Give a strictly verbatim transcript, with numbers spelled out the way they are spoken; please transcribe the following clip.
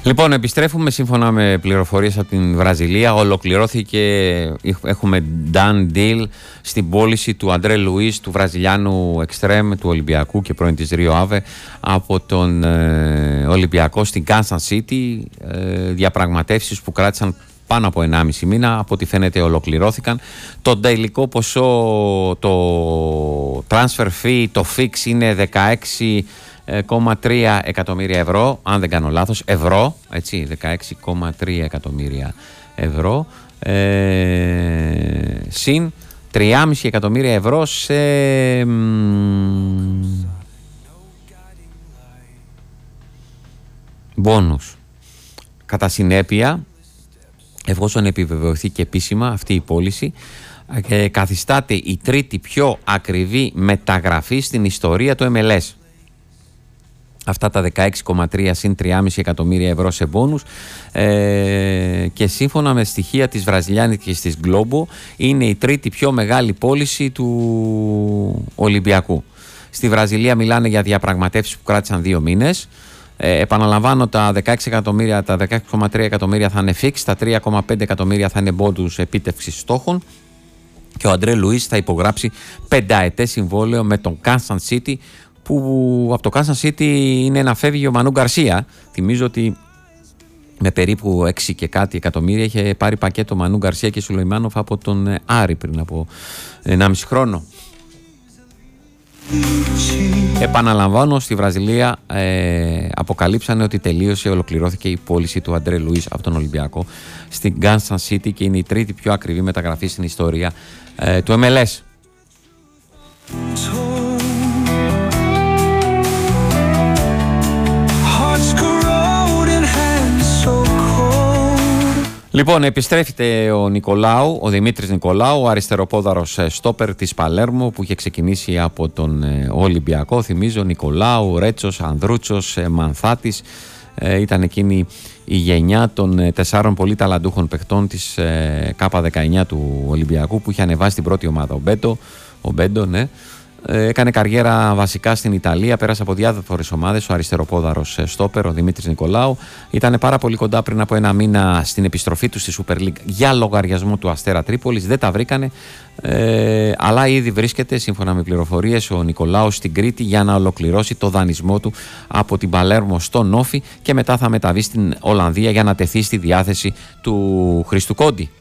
Λοιπόν, επιστρέφουμε σύμφωνα με πληροφορίες από την Βραζιλία. Ολοκληρώθηκε, έχουμε done deal στην πώληση του Αντρέ Λουίς, του Βραζιλιάνου εξτρέμ του Ολυμπιακού και πρώην της Ρίο Άβε, από τον ε, Ολυμπιακό στην Kansas City. Ε, διαπραγματεύσεις που κράτησαν πάνω από ενάμιση μήνα, από ό,τι φαίνεται ολοκληρώθηκαν. Το τελικό ποσό, το transfer fee, το fix είναι δεκαέξι κόμμα τρία εκατομμύρια ευρώ, αν δεν κάνω λάθος, ευρώ, έτσι, δεκαέξι κόμμα τρία εκατομμύρια ευρώ, ε, συν τρία κόμμα πέντε εκατομμύρια ευρώ σε μπόνους. Κατά συνέπεια, εφόσον επιβεβαιωθεί και επίσημα αυτή η πώληση, ε, καθιστάται η τρίτη πιο ακριβή μεταγραφή στην ιστορία του εμ ελ ες. Αυτά τα δεκαέξι κόμμα τρία συν τρία κόμμα πέντε εκατομμύρια ευρώ σε μπόνους, ε, και σύμφωνα με στοιχεία της Βραζιλιάνικης της Globo είναι η τρίτη πιο μεγάλη πώληση του Ολυμπιακού. Στη Βραζιλία μιλάνε για διαπραγματεύσεις που κράτησαν δύο μήνες. Ε, επαναλαμβάνω, τα δεκαέξι εκατομμύρια, τα δεκαέξι κόμμα τρία εκατομμύρια θα είναι fix, τα τρία κόμμα πέντε εκατομμύρια θα είναι μπόνους επίτευξης στόχων και ο Αντρέ Λουίς θα υπογράψει πενταετές συμβόλαιο με τον Kansas City, που από το Kansas City είναι να φεύγει ο Μανού Γκαρσία. Θυμίζω ότι με περίπου έξι και κάτι εκατομμύρια είχε πάρει πακέτο Μανού Γκαρσία και Σουλεϊμάνοφ από τον Άρη πριν από ενάμιση χρόνο. Επαναλαμβάνω, στη Βραζιλία ε, αποκαλύψανε ότι τελείωσε, ολοκληρώθηκε η πώληση του Αντρέ Λουίς από τον Ολυμπιακό στην Kansas City και είναι η τρίτη πιο ακριβή μεταγραφή στην ιστορία ε, του εμ ελ ες. Λοιπόν, επιστρέφεται ο Νικολάου, ο Δημήτρης Νικολάου, ο αριστεροπόδαρος στόπερ της Παλέρμο που είχε ξεκινήσει από τον Ολυμπιακό. Θυμίζω, Νικολάου, Ρέτσος, Ανδρούτσος, Μανθάτης. Ε, ήταν εκείνη η γενιά των τεσσάρων πολύ ταλαντούχων παιχτών της ε, Κάπα δεκαεννιά του Ολυμπιακού που είχε ανεβάσει την πρώτη ομάδα. Ο Μπέντο, ο Μπέντο, ναι. Έκανε καριέρα βασικά στην Ιταλία, πέρασε από διάφορες ομάδες. Ο αριστεροπόδαρος στόπερ, ο Δημήτρης Νικολάου, ήταν πάρα πολύ κοντά πριν από ένα μήνα στην επιστροφή του στη Super League για λογαριασμό του Αστέρα Τρίπολης. Δεν τα βρήκανε, ε, αλλά ήδη βρίσκεται, σύμφωνα με πληροφορίες, ο Νικολάου στην Κρήτη για να ολοκληρώσει το δανεισμό του από την Παλέρμο στον Όφι και μετά θα μεταβεί στην Ολλανδία για να τεθεί στη διάθεση του Χριστού Κόντι.